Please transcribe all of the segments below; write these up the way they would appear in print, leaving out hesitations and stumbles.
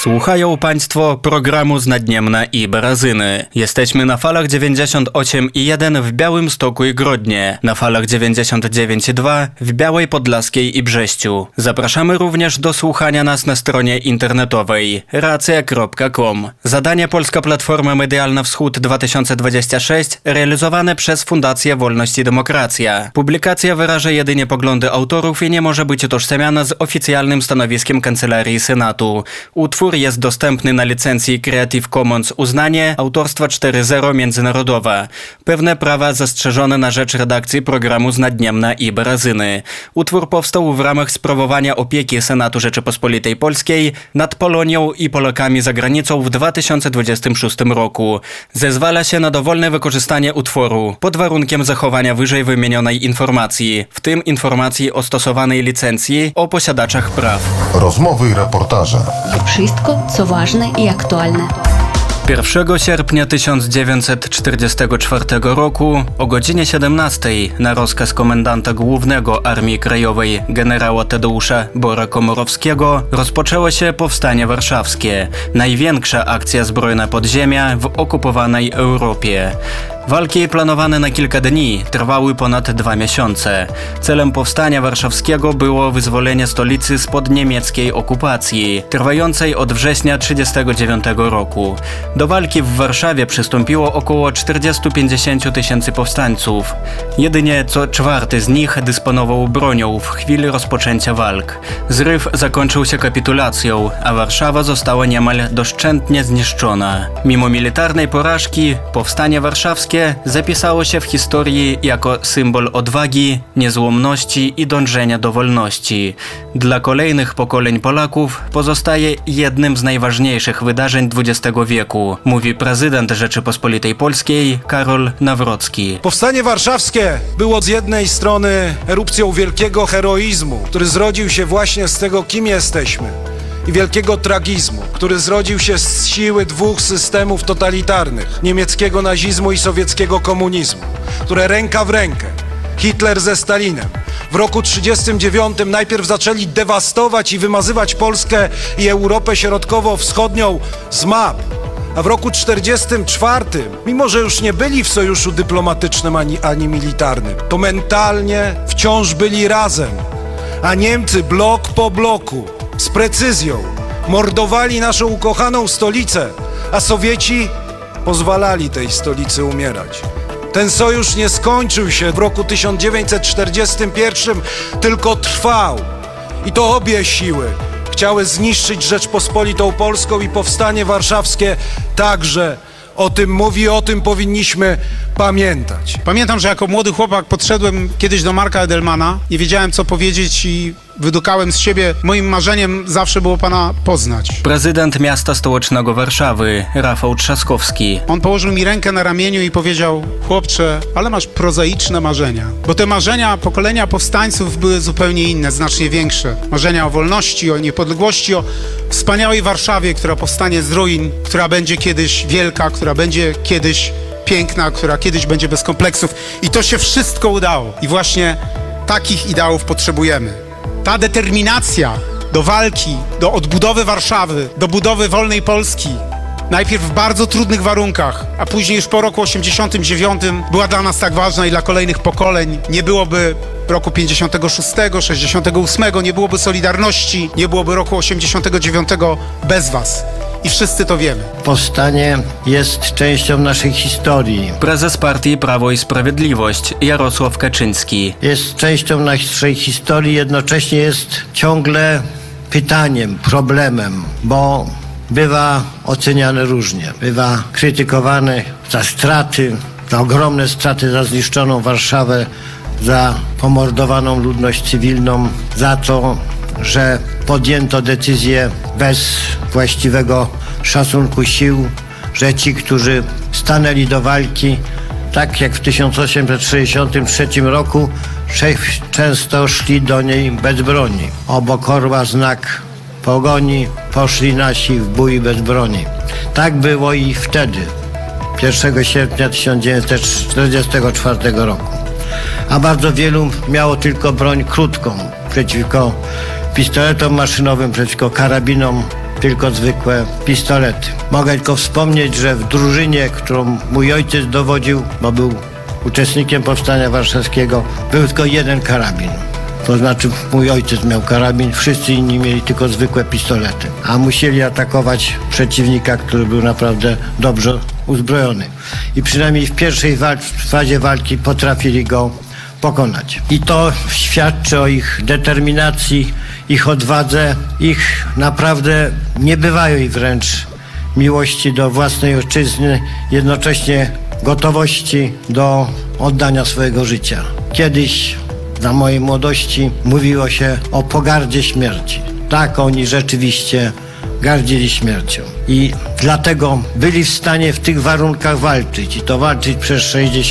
Słuchają Państwo programu z Nadniemna i Barazyny. Jesteśmy na falach 98,1 w Białymstoku i Grodnie, na falach 99,2 w Białej Podlaskiej i Brześciu. Zapraszamy również do słuchania nas na stronie internetowej racja.com. Zadanie Polska Platforma Medialna Wschód 2026 realizowane przez Fundację Wolność i Demokracja. Publikacja wyraża jedynie poglądy autorów i nie może być utożsamiana z oficjalnym stanowiskiem Kancelarii Senatu. Utwór jest dostępny na licencji Creative Commons uznanie autorstwa 4.0 międzynarodowa. Pewne prawa zastrzeżone na rzecz redakcji programu z Nadniemna i Barazyny. Utwór powstał w ramach sprawowania opieki Senatu Rzeczypospolitej Polskiej nad Polonią i Polakami za granicą w 2026 roku. Zezwala się na dowolne wykorzystanie utworu pod warunkiem zachowania wyżej wymienionej informacji, w tym informacji o stosowanej licencji o posiadaczach praw. Rozmowy i reportaże. Wszystko, co ważne i aktualne. 1 sierpnia 1944 roku o godzinie 17 na rozkaz komendanta głównego Armii Krajowej generała Tadeusza Bora Komorowskiego rozpoczęło się Powstanie Warszawskie, największa akcja zbrojna podziemia w okupowanej Europie. Walki planowane na kilka dni trwały ponad 2 miesiące. Celem Powstania Warszawskiego było wyzwolenie stolicy spod niemieckiej okupacji, trwającej od września 1939 roku. Do walki w Warszawie przystąpiło około 40-50 tysięcy powstańców. Jedynie co czwarty z nich dysponował bronią w chwili rozpoczęcia walk. Zryw zakończył się kapitulacją, a Warszawa została niemal doszczętnie zniszczona. Mimo militarnej porażki, Powstanie Warszawskie zapisało się w historii jako symbol odwagi, niezłomności i dążenia do wolności. Dla kolejnych pokoleń Polaków pozostaje jednym z najważniejszych wydarzeń XX wieku, mówi prezydent Rzeczypospolitej Polskiej Karol Nawrocki. Powstanie Warszawskie było z jednej strony erupcją wielkiego heroizmu, który zrodził się właśnie z tego, kim jesteśmy, i wielkiego tragizmu, który zrodził się z siły dwóch systemów totalitarnych, niemieckiego nazizmu i sowieckiego komunizmu, które ręka w rękę, Hitler ze Stalinem, w roku 1939 najpierw zaczęli dewastować i wymazywać Polskę i Europę Środkowo-Wschodnią z map, a w roku 1944, mimo że już nie byli w sojuszu dyplomatycznym ani militarnym, to mentalnie wciąż byli razem, a Niemcy blok po bloku z precyzją mordowali naszą ukochaną stolicę, a Sowieci pozwalali tej stolicy umierać. Ten sojusz nie skończył się w roku 1941, tylko trwał. I to obie siły chciały zniszczyć Rzeczpospolitą Polską i Powstanie Warszawskie także o tym mówi, o tym powinniśmy pamiętać. Pamiętam, że jako młody chłopak podszedłem kiedyś do Marka Edelmana, nie wiedziałem co powiedzieć i wydukałem z siebie. Moim marzeniem zawsze było pana poznać. Prezydent miasta stołecznego Warszawy, Rafał Trzaskowski. On położył mi rękę na ramieniu i powiedział: chłopcze, ale masz prozaiczne marzenia. Bo te marzenia pokolenia powstańców były zupełnie inne, znacznie większe. Marzenia o wolności, o niepodległości, o wspaniałej Warszawie, która powstanie z ruin, która będzie kiedyś wielka, która będzie kiedyś piękna, która kiedyś będzie bez kompleksów. I to się wszystko udało. I właśnie takich ideałów potrzebujemy. Ta determinacja do walki, do odbudowy Warszawy, do budowy wolnej Polski, najpierw w bardzo trudnych warunkach, a później już po roku 89 była dla nas tak ważna i dla kolejnych pokoleń. Nie byłoby roku 56, 68, nie byłoby Solidarności, nie byłoby roku 89 bez was. I wszyscy to wiemy. Powstanie jest częścią naszej historii. Prezes partii Prawo i Sprawiedliwość Jarosław Kaczyński. Jest częścią naszej historii, jednocześnie jest ciągle pytaniem, problemem, bo bywa oceniany różnie. Bywa krytykowany za straty, za ogromne straty, za zniszczoną Warszawę, za pomordowaną ludność cywilną, za to, że podjęto decyzję bez właściwego szacunku sił, że ci, którzy stanęli do walki, tak jak w 1863 roku, często szli do niej bez broni. Obok orła znak pogoni, poszli nasi w bój bez broni. Tak było i wtedy, 1 sierpnia 1944 roku. A bardzo wielu miało tylko broń krótką przeciwko pistoletom maszynowym, przeciwko karabinom tylko zwykłe pistolety. Mogę tylko wspomnieć, że w drużynie, którą mój ojciec dowodził, bo był uczestnikiem Powstania Warszawskiego, był tylko jeden karabin. To znaczy mój ojciec miał karabin, wszyscy inni mieli tylko zwykłe pistolety. A musieli atakować przeciwnika, który był naprawdę dobrze uzbrojony. I przynajmniej w pierwszej fazie walki potrafili go pokonać. I to świadczy o ich determinacji, ich odwadze, ich naprawdę niebywałej wręcz miłości do własnej ojczyzny, jednocześnie gotowości do oddania swojego życia. Kiedyś, za mojej młodości, mówiło się o pogardzie śmierci. Tak, oni rzeczywiście gardzili śmiercią. I dlatego byli w stanie w tych warunkach walczyć. I to walczyć przez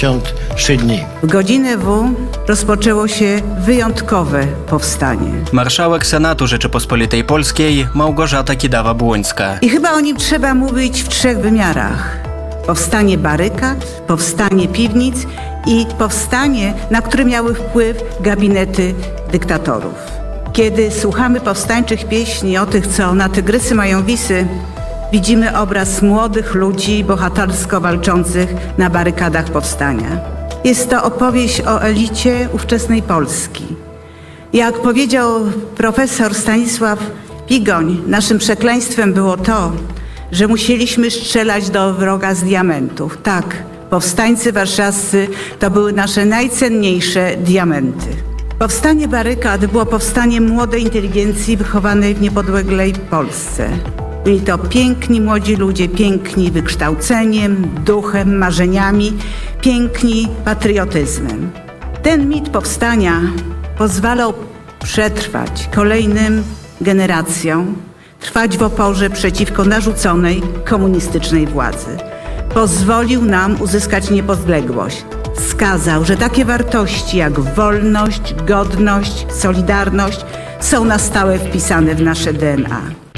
63 dni. W godzinę W rozpoczęło się wyjątkowe powstanie. Marszałek Senatu Rzeczypospolitej Polskiej Małgorzata Kidawa-Błońska. I chyba o nim trzeba mówić w 3 wymiarach. Powstanie barykad, powstanie piwnic i powstanie, na które miały wpływ gabinety dyktatorów. Kiedy słuchamy powstańczych pieśni o tych, co na tygrysy mają wisy, widzimy obraz młodych ludzi bohatersko walczących na barykadach powstania. Jest to opowieść o elicie ówczesnej Polski. Jak powiedział profesor Stanisław Pigoń, naszym przekleństwem było to, że musieliśmy strzelać do wroga z diamentów. Tak, powstańcy warszawscy to były nasze najcenniejsze diamenty. Powstanie barykad było powstaniem młodej inteligencji wychowanej w niepodległej Polsce. Byli to piękni młodzi ludzie, piękni wykształceniem, duchem, marzeniami, piękni patriotyzmem. Ten mit powstania pozwalał przetrwać kolejnym generacjom, trwać w oporze przeciwko narzuconej komunistycznej władzy. Pozwolił nam uzyskać niepodległość. Wskazał, że takie wartości jak wolność, godność, solidarność są na stałe wpisane w nasze DNA.